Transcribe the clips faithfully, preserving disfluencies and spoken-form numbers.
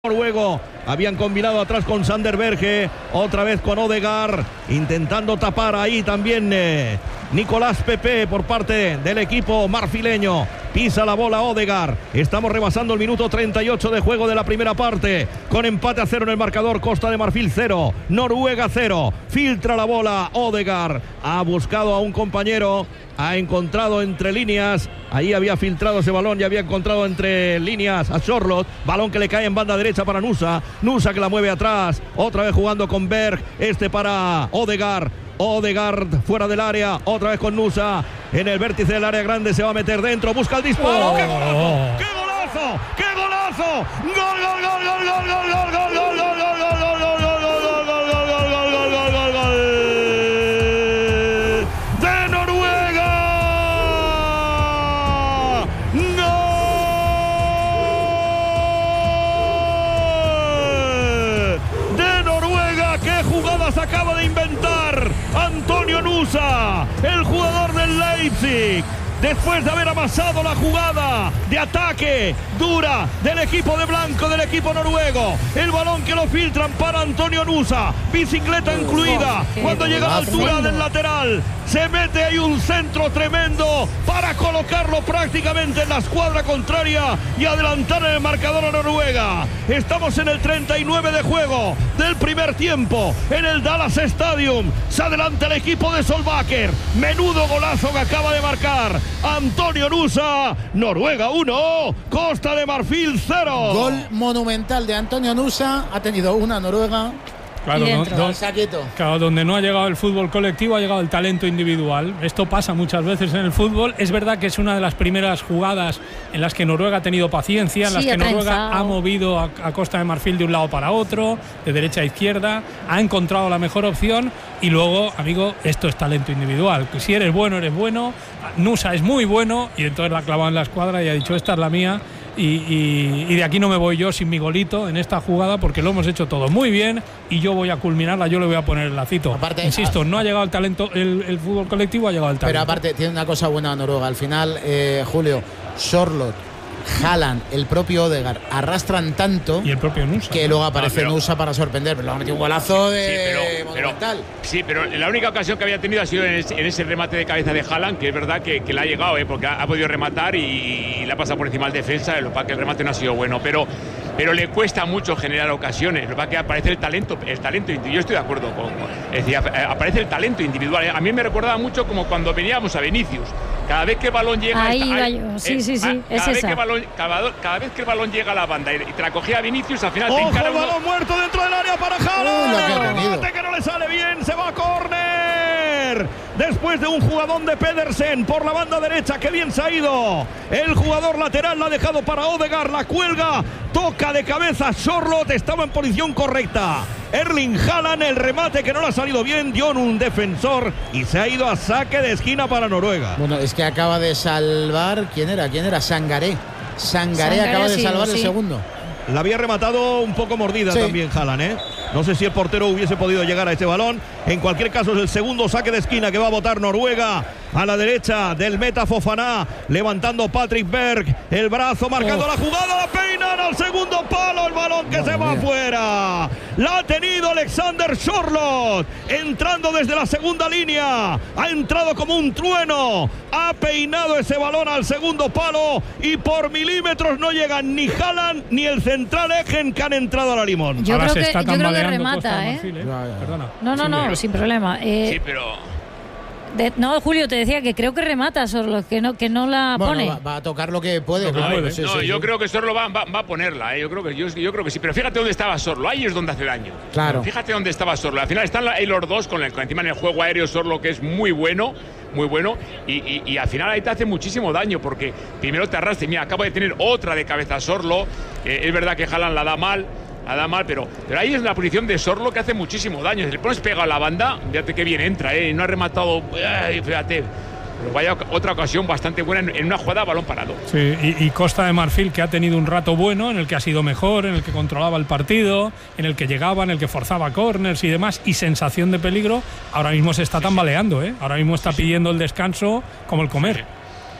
Noruego, habían combinado atrás con Sander Berge, otra vez con Odegaard, intentando tapar ahí también eh, Nicolás Pepe por parte del equipo marfileño. Pisa la bola Odegaard. Estamos rebasando el minuto treinta y ocho de juego de la primera parte, con empate a cero en el marcador. Costa de Marfil cero, Noruega cero. Filtra la bola Odegaard, ha buscado a un compañero, ha encontrado entre líneas, ahí había filtrado ese balón y había encontrado entre líneas a Sorloth, balón que le cae en banda derecha para Nusa, Nusa que la mueve atrás, otra vez jugando con Berg, este para Odegaard, Odegaard fuera del área, otra vez con Nusa, en el vértice del área grande, se va a meter dentro, busca el disparo, oh, ¡qué golazo! oh. ¡Qué golazo! ¡Qué golazo! ¡Gol, gol, gol, gol, gol, gol, gol, gol, gol, gol, gol, gol, gol, gol! Acaba de inventar Antonio Nusa, el jugador del Leipzig, después de haber amasado la jugada de ataque dura del equipo de blanco, del equipo noruego. El balón que lo filtran para Antonio Nusa, bicicleta incluida, cuando llega a la altura del lateral, se mete ahí un centro tremendo para colocarlo prácticamente en la escuadra contraria y adelantar en el marcador a Noruega. Estamos en el treinta y nueve de juego del primer tiempo en el Dallas Stadium. Se adelanta el equipo de Solbakken. Menudo golazo que acaba de marcar Antonio Nusa. Noruega uno, Costa de Marfil cero. Gol monumental de Antonio Nusa. Ha tenido una Noruega. Claro, no, do, claro, donde no ha llegado el fútbol colectivo ha llegado el talento individual. Esto pasa muchas veces en el fútbol. Es verdad que es una de las primeras jugadas en las que Noruega ha tenido paciencia, en sí, las que Noruega pensado. ha movido a, a Costa de Marfil de un lado para otro, de derecha a izquierda, ha encontrado la mejor opción y luego, amigo, esto es talento individual. Si eres bueno, eres bueno. Nusa es muy bueno y entonces la ha clavado en la escuadra y ha dicho, esta es la mía. Y, y, y de aquí no me voy yo sin mi golito en esta jugada porque lo hemos hecho todo muy bien y yo voy a culminarla, yo le voy a poner el lacito. Aparte, insisto, no ha llegado el talento, el, el fútbol colectivo ha llegado al talento. Pero aparte tiene una cosa buena Noruega, al final, eh, Julio, Sorloth, Haaland, el propio Odegaard arrastran tanto y el propio Nusa, que luego aparece no, pero, Nusa para sorprender, pero le ha metido un golazo de sí, pero, monumental. Pero, sí, pero la única ocasión que había tenido ha sido en ese, en ese remate de cabeza de Haaland, que es verdad que, que le ha llegado, ¿eh? Porque ha, ha podido rematar y, y le ha pasado por encima al defensa, lo que el remate no ha sido bueno, pero pero le cuesta mucho generar ocasiones, lo que que aparece el talento, el talento, yo estoy de acuerdo con, es decir, aparece el talento individual. A mí me recordaba mucho como cuando veníamos a Vinicius. Cada vez que el balón llega ahí esta, va ahí, yo. Sí, eh, sí, sí, a, es cada, vez esa. que balón, cada, cada vez que el balón llega a la banda y te la cogía Vinicius, al final ¡ojo, te encara el balón uno... muerto dentro del área para Haaland! Uh, el remate que no le sale bien, se va a córner. Después de un jugadón de Pedersen por la banda derecha, que bien se ha ido. El jugador lateral la ha dejado para Odegaard, la cuelga, toca de cabeza Sorloth, estaba en posición correcta. Erling Haaland, el remate que no le ha salido bien, dio en un defensor y se ha ido a saque de esquina para Noruega. Bueno, es que acaba de salvar, ¿quién era? ¿Quién era? Sangaré. Sangaré, Sangaré acaba de sí, salvar sí. el segundo. La había rematado un poco mordida sí. también Haaland, ¿eh? No sé si el portero hubiese podido llegar a ese balón. En cualquier caso es el segundo saque de esquina que va a botar Noruega. A la derecha del meta Fofana, levantando Patrick Berg, el brazo marcando oh. la jugada, la peinan al segundo palo, el balón que no, se va afuera. La ha tenido Alexander Sorloth, entrando desde la segunda línea, ha entrado como un trueno, ha peinado ese balón al segundo palo y por milímetros no llegan ni Haaland ni el central Egen, que han entrado a la limón. Yo creo que, yo creo que remata, ¿eh? Marfil, ¿eh? Ya, ya. Perdona. No, no, no, sin problema. Eh, sí, pero... De, no, Julio, te decía que creo que remata Sorloth, que no, que no la bueno, pone. Va, va a tocar lo que puede. Lo que claro. puede. Sí, no, sí, yo sí. creo que Sorloth va, va, va a ponerla, ¿eh? yo, creo que, yo, yo creo que sí. Pero fíjate dónde estaba Sorloth, ahí es donde hace daño. Claro. Fíjate dónde estaba Sorloth. Al final están ahí los dos, con, el, con encima en el juego aéreo Sorloth, que es muy bueno, muy bueno. Y, y, y al final ahí te hace muchísimo daño, porque primero te arrastra. Mira, acabo de tener otra de cabeza Sorloth. Eh, es verdad que Haaland la da mal. Nada mal, pero, pero ahí es la posición de Sorloth que hace muchísimo daño. Si le pones pegado a la banda, fíjate que bien entra, ¿eh? No ha rematado, ay, fíjate. Pero vaya otra ocasión bastante buena en, en una jugada a balón parado. Sí, y, y Costa de Marfil, que ha tenido un rato bueno, en el que ha sido mejor, en el que controlaba el partido, en el que llegaba, en el que forzaba corners y demás, y sensación de peligro, ahora mismo se está tambaleando, ¿eh? Ahora mismo está pidiendo el descanso como el comer. Sí.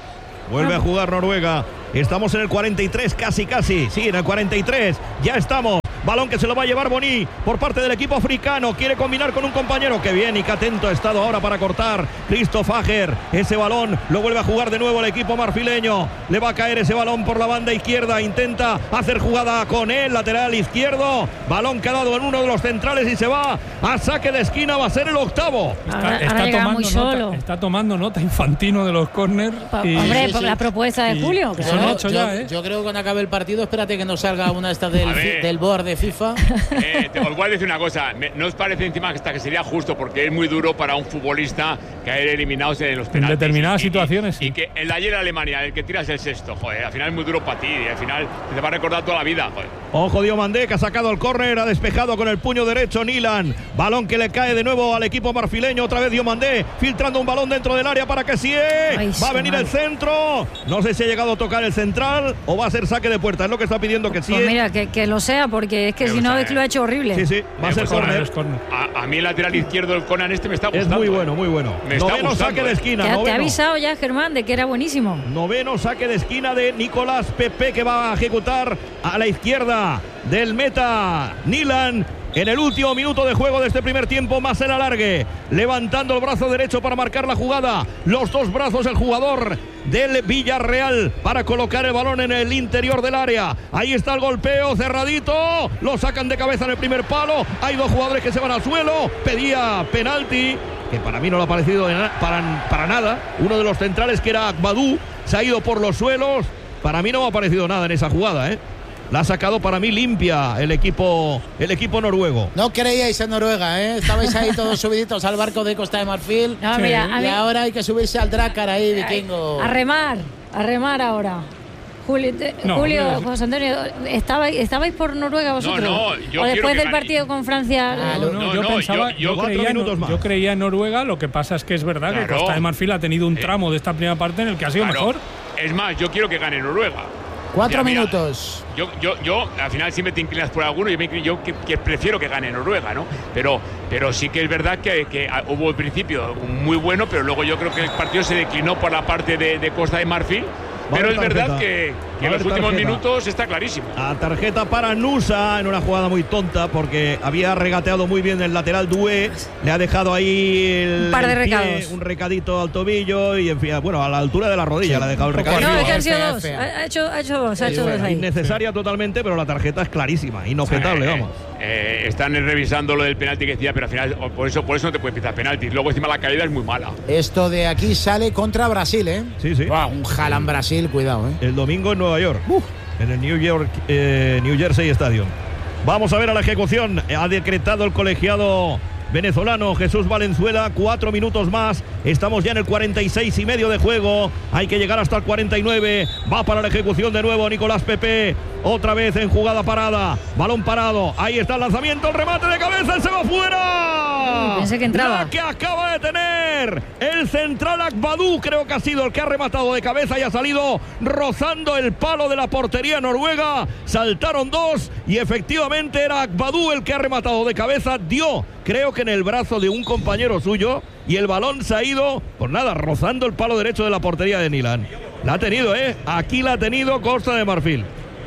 Vuelve Vamos. a jugar Noruega. Estamos en el cuarenta y tres, casi, casi. Sí, en el cuarenta y tres. Ya estamos. Balón que se lo va a llevar Boni por parte del equipo africano. Quiere combinar con un compañero. Que bien y que atento ha estado ahora para cortar Christoph Ager. Ese balón lo vuelve a jugar de nuevo el equipo marfileño. Le va a caer ese balón por la banda izquierda. Intenta hacer jugada con el lateral izquierdo. Balón que ha dado en uno de los centrales y se va a saque de esquina. Va a ser el octavo. Está, Ahora- está ahora llega muy tomando solo. nota, está tomando nota Infantino de los córner. Pa- y- Hombre, sí, por sí. la propuesta de Y- Julio. que claro. son ocho yo, ya, ¿eh? yo creo que cuando acabe el partido, espérate que no salga una de estas del, A ver. del board de FIFA. Eh, te, os voy a decir una cosa, me- ¿no os parece encima que hasta que sería justo? Porque es muy duro para un futbolista caer eliminados en los penaltis. determinadas Y- y- situaciones, Y, sí. que el de ayer Alemania, el que tiras el sexto, joder, al final es muy duro para ti, y al final te va a recordar toda la vida, joder. Ojo Diomandé, que ha sacado el córner, ha despejado con el puño derecho Nilan. Balón que le cae de nuevo al equipo marfileño. Otra vez Diomandé, filtrando un balón dentro del área para que sí. Ay, Va a sí, venir mal. el centro. No sé si ha llegado a tocar el central o va a ser saque de puerta. Es lo que está pidiendo que sí. Pues mira, que, que lo sea, porque es que Me si no gusta, es que lo ha hecho horrible. Sí, sí, va a Me ser gusta, córner. Es córner. A, a mí el lateral izquierdo del Conan este me está Es gustando. muy eh. bueno, muy bueno. Me está Noveno gustando, saque de eh. esquina. Te, ha- te ha noveno. avisado ya, Germán, de que era buenísimo. Noveno saque de esquina de Nicolás Pepe, que va a ejecutar a la izquierda del meta Nilan. En el último minuto de juego de este primer tiempo, más el alargue, levantando el brazo derecho para marcar la jugada. Los dos brazos el jugador del Villarreal para colocar el balón en el interior del área. Ahí está el golpeo cerradito, lo sacan de cabeza en el primer palo. Hay dos jugadores que se van al suelo. Pedía penalti, que para mí no le ha parecido de na- para, para nada. Uno de los centrales, que era Akbadou, se ha ido por los suelos. Para mí no me ha parecido nada en esa jugada, ¿eh? La ha sacado para mí limpia el equipo, el equipo noruego. No creíais en Noruega, ¿eh? Estabais ahí todos subiditos al barco de Costa de Marfil. No, Sí. mira, a Y mí- ahora hay que subirse al Drakkar ahí, vikingo. a remar, a remar ahora. Julio, te- No, Julio no. José Antonio, ¿estabais, ¿estabais por Noruega vosotros? no, yo ¿O quiero después que del gane. partido con Francia? Ah, No, no, no, no, yo no, pensaba, yo- yo, yo cuatro creía, en- minutos más. yo creía en Noruega. Lo que pasa es que es verdad que Claro. Costa de Marfil ha tenido un tramo de esta primera parte en el que ha sido Claro. mejor. Es más, yo quiero que gane Noruega. Cuatro Mira, mira, minutos. Yo, yo, yo, al final siempre te inclinas por alguno. Yo, me inclino- yo que, que prefiero que gane Noruega, ¿no? Pero, pero sí que es verdad que, que ah, hubo al principio muy bueno, pero luego yo creo que el partido se declinó por la parte de, de Costa de Marfil. Va a Pero haber es verdad tarjeta. que, Va que a en los haber últimos tarjeta. minutos está clarísimo. A tarjeta para Nusa en una jugada muy tonta, porque había regateado muy bien el lateral Doué. Le ha dejado ahí el, Un par de el pie, recados. un recadito al tobillo y en fin, bueno, a la altura de la rodilla le ha dejado el recado. No, arriba. es que han sido Fea, dos. fea. Ha ha hecho, ha hecho dos, ha Sí, hecho dos bueno, ahí. Innecesaria totalmente, pero la tarjeta es clarísima, inobjetable, Eh, vamos. eh, están revisando lo del penalti que decía, pero al final, por eso, por eso no te puedes pitar penaltis. Luego encima la caída es muy mala. Esto de aquí sale contra Brasil, ¿eh? Sí, sí. Buah, un Haaland Brasil, cuidado, ¿eh? El domingo en Nueva York, en el New York, eh, New Jersey Stadium. Vamos a ver a la ejecución. Ha decretado el colegiado venezolano Jesús Valenzuela. Cuatro minutos más. Estamos ya en el cuarenta y seis y medio de juego. Hay que llegar hasta el cuarenta y nueve. Va para la ejecución de nuevo Nicolás Pepe. Otra vez en jugada parada. Balón parado. Ahí está el lanzamiento. El remate de cabeza. Se va fuera. Uy, pensé que entraba. La que acaba de tener el central Akbadou. Creo que ha sido el que ha rematado de cabeza y ha salido rozando el palo de la portería noruega. Saltaron dos y efectivamente era Akbadou el que ha rematado de cabeza. Dio, creo que en el brazo de un compañero suyo, y el balón se ha ido, pues nada, rozando el palo derecho de la portería de Nilan. La ha tenido, ¿eh? Aquí la ha tenido Costa de Marfil.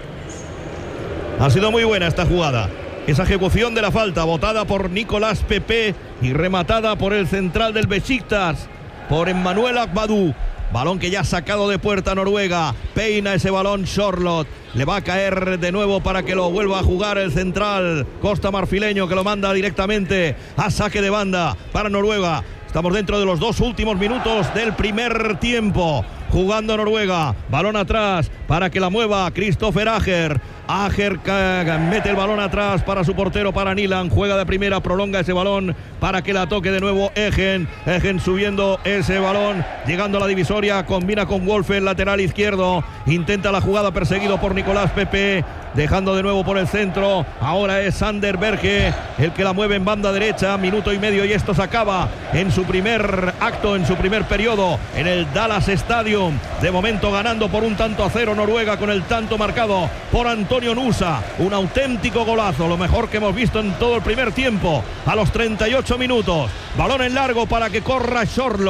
Ha sido muy buena esta jugada. Esa ejecución de la falta, botada por Nicolás Pepe y rematada por el central del Besiktas, por Emmanuel Akbadou. Balón que ya ha sacado de puerta Noruega. Peina ese balón Charlotte. Le va a caer de nuevo para que lo vuelva a jugar el central Costa Marfileño, que lo manda directamente a saque de banda para Noruega. Estamos dentro de los dos últimos minutos del primer tiempo. Jugando Noruega. Balón atrás para que la mueva Christopher Ager. Ager mete el balón atrás para su portero, para Nilan. Juega de primera, prolonga ese balón para que la toque de nuevo Egen. Egen subiendo ese balón, llegando a la divisoria. Combina con Wolfe, el lateral izquierdo. Intenta la jugada, perseguido por Nicolás Pepe. Dejando de nuevo por el centro. Ahora es Sander Berge el que la mueve en banda derecha. Minuto y medio y esto se acaba en su primer acto, en su primer periodo en el Dallas Stadium. De momento ganando por un tanto a cero Noruega, con el tanto marcado por Antonio Nusa. Un auténtico golazo, lo mejor que hemos visto en todo el primer tiempo. A los treinta y ocho minutos. Balón en largo para que corra Charlotte.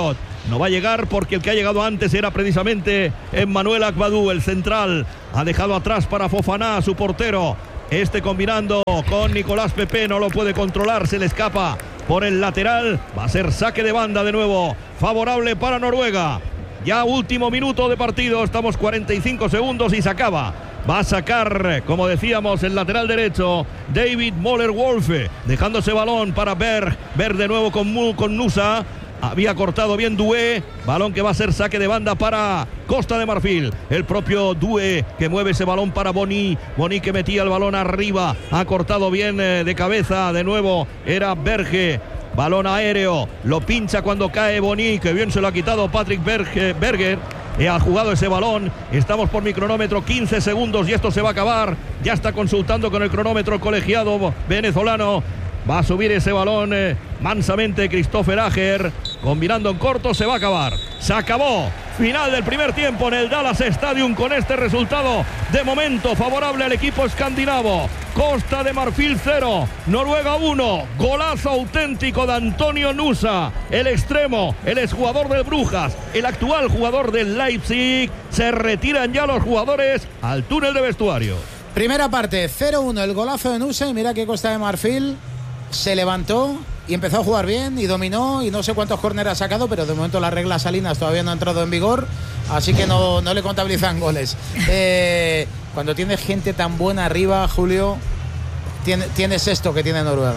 no va a llegar porque el que ha llegado antes era precisamente Emmanuel Agbadou, el central. Ha dejado atrás para Fofana, su portero. Este combinando con Nicolás Pepe, no lo puede controlar, se le escapa por el lateral. Va a ser saque de banda de nuevo, favorable para Noruega. Ya último minuto de partido, estamos cuarenta y cinco segundos y se acaba. Va a sacar, como decíamos, el lateral derecho David Moller-Wolfe, dejando ese balón para Berg. Berg de nuevo con, con Nusa. Había cortado bien Doué. Balón que va a ser saque de banda para Costa de Marfil. El propio Doué que mueve ese balón para Boni. Boni que metía el balón arriba. Ha cortado bien eh, de cabeza. De nuevo era Berge. Balón aéreo. Lo pincha cuando cae Boni. Que bien se lo ha quitado Patrick Berge, Berger. Eh, ha jugado ese balón. Estamos por mi cronómetro, quince segundos y esto se va a acabar. Ya está consultando con el cronómetro colegiado venezolano. Va a subir ese balón eh, mansamente Christopher Ager. Combinando en corto, se va a acabar. Se acabó. Final del primer tiempo en el Dallas Stadium con este resultado de momento favorable al equipo escandinavo. Costa de Marfil cero, Noruega uno. Golazo auténtico de Antonio Nusa, el extremo, el exjugador del Brujas, el actual jugador del Leipzig. Se retiran ya los jugadores al túnel de vestuario. Primera parte, cero uno, el golazo de Nusa. Y mira que Costa de Marfil se levantó y empezó a jugar bien y dominó, y no sé cuántos córneres ha sacado, pero de momento las reglas salinas todavía no han entrado en vigor, así que no, no le contabilizan goles. Eh, cuando tienes gente tan buena arriba, Julio, tiene, tienes esto que tiene Noruega.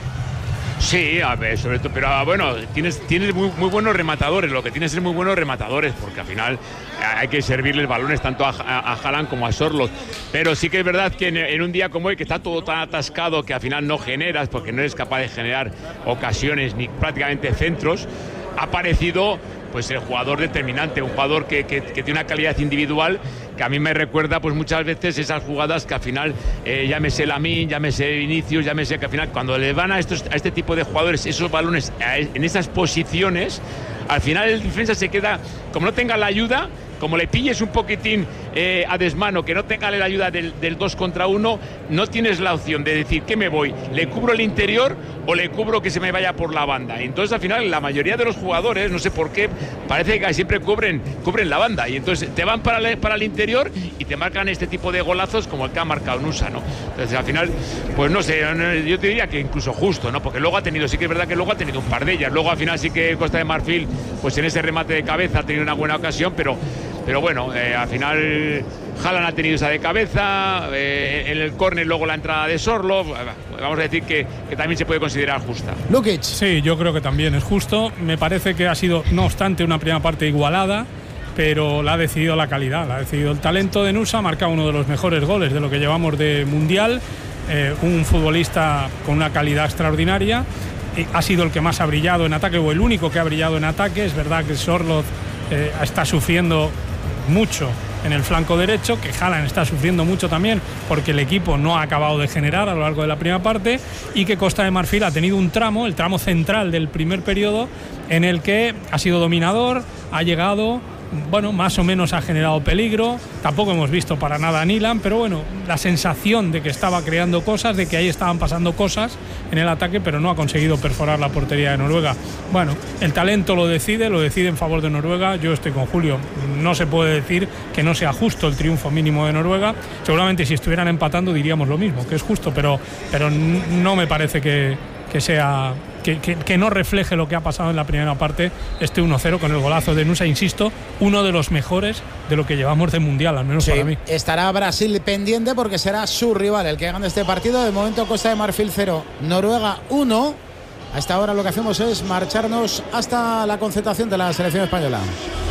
Sí, a ver, sobre todo, pero bueno, tienes, tienes muy, muy buenos rematadores, lo que tienes es muy buenos rematadores, porque al final hay que servirles balones tanto a, a, a Haaland como a Sorloth. Pero sí que es verdad que en, en un día como hoy, que está todo tan atascado que al final no generas, porque no eres capaz de generar ocasiones ni prácticamente centros, ha aparecido pues el jugador determinante, un jugador que, que, que tiene una calidad individual que a mí me recuerda pues muchas veces esas jugadas que al final, eh, llámese Lamine, llámese Vinicius, llámese que al final cuando le van a, estos, a este tipo de jugadores esos balones a, en esas posiciones, al final el defensa se queda, como no tenga la ayuda, como le pilles un poquitín eh, a desmano, que no tenga la ayuda del, del dos contra uno, no tienes la opción de decir ¿qué me voy? ¿Le cubro el interior o le cubro que se me vaya por la banda? Entonces al final la mayoría de los jugadores, no sé por qué, parece que siempre cubren, cubren la banda, y entonces te van para el, para el interior y te marcan este tipo de golazos como el que ha marcado Nusa, ¿no? Entonces al final, pues no sé, yo te diría que incluso justo, ¿no? Porque luego ha tenido, sí que es verdad que luego ha tenido un par de ellas, luego al final sí que Costa de Marfil, pues en ese remate de cabeza ha tenido una buena ocasión, pero Pero bueno, eh, al final Haaland ha tenido esa de cabeza, eh, en el córner luego la entrada de Sorloth, vamos a decir que, que también se puede considerar justa. Lukic. Sí, yo creo que también es justo. Me parece que ha sido, no obstante, una primera parte igualada, pero la ha decidido la calidad, la ha decidido el talento de Nusa. Ha marcado uno de los mejores goles de lo que llevamos de Mundial, eh, un futbolista con una calidad extraordinaria. Ha sido el que más ha brillado en ataque, o el único que ha brillado en ataque. Es verdad que Sorloth eh, está sufriendo mucho en el flanco derecho, que Haaland está sufriendo mucho también porque el equipo no ha acabado de generar a lo largo de la primera parte, y que Costa de Marfil ha tenido un tramo, el tramo central del primer periodo, en el que ha sido dominador, ha llegado, bueno, más o menos ha generado peligro. Tampoco hemos visto para nada a Nyland, pero bueno, la sensación de que estaba creando cosas, de que ahí estaban pasando cosas en el ataque, pero no ha conseguido perforar la portería de Noruega. Bueno, el talento lo decide, lo decide en favor de Noruega. Yo estoy con Julio, no se puede decir que no sea justo el triunfo mínimo de Noruega. Seguramente si estuvieran empatando diríamos lo mismo, que es justo, pero, pero no me parece que, que sea... Que, que, que no refleje lo que ha pasado en la primera parte, este uno cero con el golazo de Nusa, insisto, uno de los mejores de lo que llevamos de Mundial, al menos sí, para mí. Estará Brasil pendiente porque será su rival el que gane este partido. De momento Costa de Marfil cero, Noruega uno. A esta hora lo que hacemos es marcharnos hasta la concentración de la selección española.